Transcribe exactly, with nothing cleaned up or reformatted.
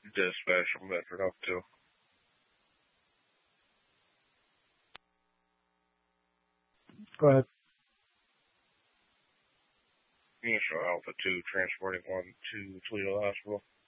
Dispatch from Medford up to. Go ahead. Initial Alpha two, transporting one to Toledo Hospital.